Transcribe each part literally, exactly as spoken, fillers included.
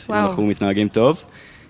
הקורס, אם אנחנו מתנהגים טוב.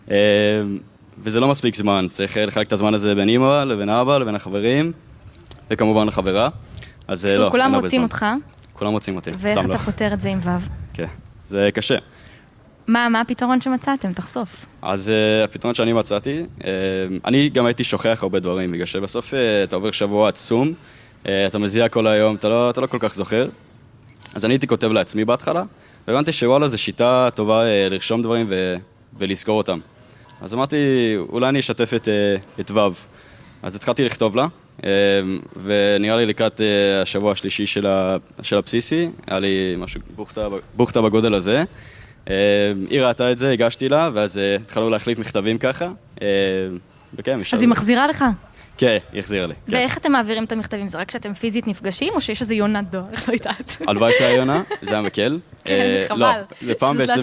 וזה לא מספיק זמן, צריך לחלק את הזמן הזה בין אמא, לבין אבא, לבין החברים, וכמובן החברה. אז לא, כולם רוצים אותך. כולם רוצים אותי, ואיך אתה פותר את זה עם וו? כן, זה קשה. מה, מה הפתרון שמצאתם? תחשוף. אז הפתרון שאני מצאתי, אני גם הייתי שוכח הרבה דברים, בגלל שבסוף אתה עובר שבוע עצום, אתה מזיע כל היום, אתה לא, אתה לא כל כך זוכר. אז אני הייתי כותב לעצמי בהתחלה, והבנתי שוואלה, זו שיטה טובה לרשום דברים ו... ולזכור אותם. אז אמרתי, אולי אני אשתף את, את וו. אז התחלתי לכתוב לה, ונראה לי לקראת השבוע השלישי של, ה... של הבסיסי, היה לי משהו, בוכתה, בוכתה בגודל הזה. היא ראתה את זה, הגשתי לה, ואז התחלנו להחליף מכתבים ככה. וכן, משל... אז היא מחזירה לך? כן, היא החזירה לי. ואיך אתם מעבירים את המכתבים? זה רק כשאתם פיזית נפגשים, או שיש איזה יונת דואר? לא יודעת. הלוואי שהיה יונה, זה היה מקל. כן, חבל. לא, זה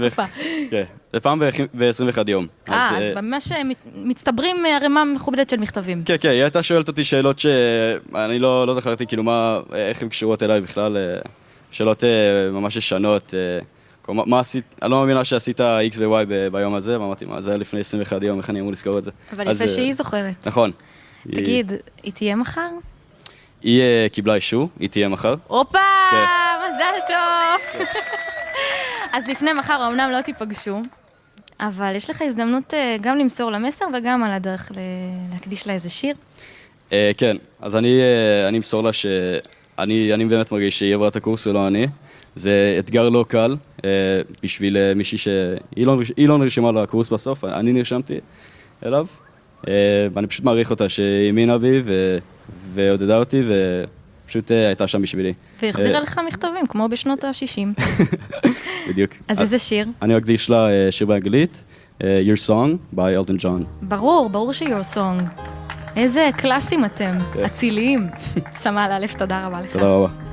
פעם ב-עשרים ואחד יום. אה, אז ממש מצטברים הרמה מכובדת של מכתבים. כן, כן, היא הייתה שואלת אותי שאלות שאני לא זכרתי, כאילו מה, איך הן קשורות אליי בכלל, שאלות ממש ישנות. מה עשית? אני לא מאמינה שעשית X ו-Y ביום הזה, ואמרתי, מה, זה היה לפני עשרים ואחד יום, איך אני אמור לזכור את זה? אבל לפני שהיא זוכרת. נכון. תגיד, היא תהיה מחר? היא קיבלה אישור, היא תהיה מחר. הופה, מזל טוב. אז לפני מחר, אמנם לא תיפגשו, אבל יש לך הזדמנות גם למסור למסר וגם על הדרך להקדיש לה איזה שיר? כן, אז אני אמסור לה שאני באמת מרגיש שהיא עברה את הקורס ולא אני. זה אתגר לא קל בשביל מישהי שהיא לא נרשמה לקורס בסוף, אני נרשמתי אליו. ואני פשוט מעריך אותה שהאמינה בי ועודדה אותי ופשוט הייתה שם בשבילי. והחזירה לך מכתבים, כמו בשנות ה-שישים. בדיוק. אז איזה שיר? אני אקדיש לה שיר באנגלית, Your Song by Elton John. ברור, ברור ש-Your Song. איזה קלאסים אתם, אציליים. סמל א', תודה רבה לך. תודה רבה.